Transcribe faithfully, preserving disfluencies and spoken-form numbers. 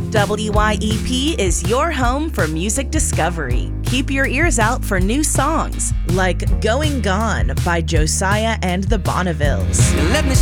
W Y E P is your home for music discovery. Keep your ears out for new songs like Going Gone by Josiah and the Bonnevilles. Let me